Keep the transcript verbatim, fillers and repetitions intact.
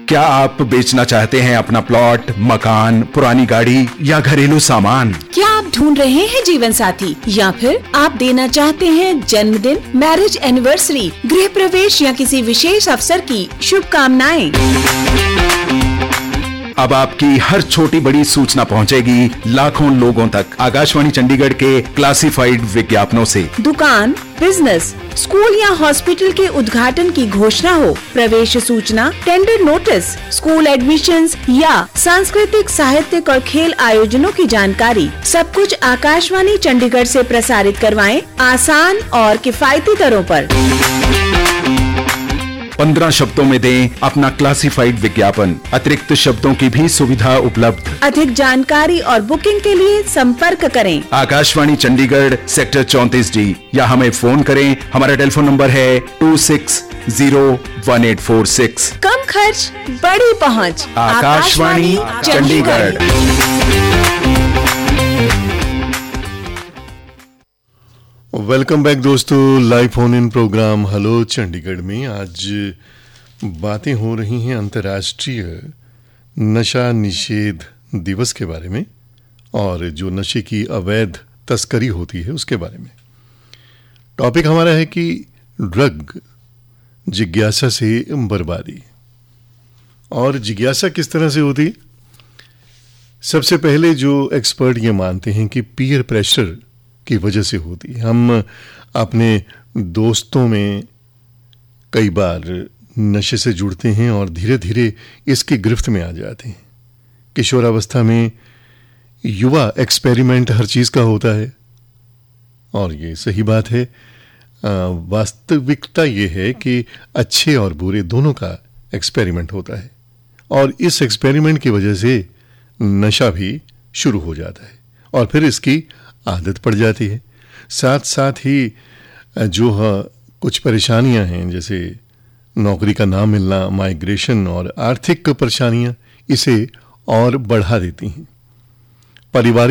क्या आप बेचना चाहते हैं अपना प्लॉट, मकान, पुरानी गाड़ी या घरेलू सामान? क्या आप ढूंढ रहे हैं जीवन साथी या फिर आप देना चाहते हैं जन्मदिन, मैरिज एनिवर्सरी, गृह प्रवेश या किसी विशेष अवसर की शुभकामनाएं? अब आपकी हर छोटी बड़ी सूचना पहुंचेगी लाखों लोगों तक आकाशवाणी चंडीगढ़ के क्लासिफाइड विज्ञापनों से। दुकान, बिजनेस, स्कूल या हॉस्पिटल के उद्घाटन की घोषणा हो, प्रवेश सूचना, टेंडर नोटिस, स्कूल एडमिशंस या सांस्कृतिक, साहित्यिक और खेल आयोजनों की जानकारी, सब कुछ आकाशवाणी चंडीगढ़ से प्रसारित करवाएं आसान और किफायती दरों पर। पंद्रह शब्दों में दें अपना क्लासिफाइड विज्ञापन। अतिरिक्त शब्दों की भी सुविधा उपलब्ध। अधिक जानकारी और बुकिंग के लिए संपर्क करें आकाशवाणी चंडीगढ़, सेक्टर चौंतीस डी, या हमें फोन करें। हमारा टेलीफोन नंबर है to six zero one eight four six. कम खर्च, बड़ी पहुंच। आकाशवाणी चंडीगढ़। वेलकम बैक दोस्तों, live phone in programme hello Chandigarh में आज बातें हो रही हैं अंतर्राष्ट्रीय नशा निषेध दिवस के बारे में और जो नशे की अवैध तस्करी होती है उसके बारे में। टॉपिक हमारा है कि ड्रग जिज्ञासा से बर्बादी। और जिज्ञासा किस तरह से होती? सबसे पहले जो एक्सपर्ट ये मानते हैं कि पीयर प्रेशर की वजह से होती है। हम अपने दोस्तों में कई बार नशे से जुड़ते हैं और धीरे धीरे इसकी गिरफ्त में आ जाते हैं। किशोरावस्था में युवा एक्सपेरिमेंट हर चीज़ का होता है और ये सही बात है। वास्तविकता ये है कि अच्छे और बुरे दोनों का एक्सपेरिमेंट होता है और इस एक्सपेरिमेंट की वजह से नशा भी शुरू हो जाता है और फिर इसकी आदत पड़ जाती है। साथ साथ ही जो कुछ परेशानियां हैं जैसे नौकरी का ना मिलना, माइग्रेशन और आर्थिक परेशानियां इसे और बढ़ा देती हैं। पारिवारिक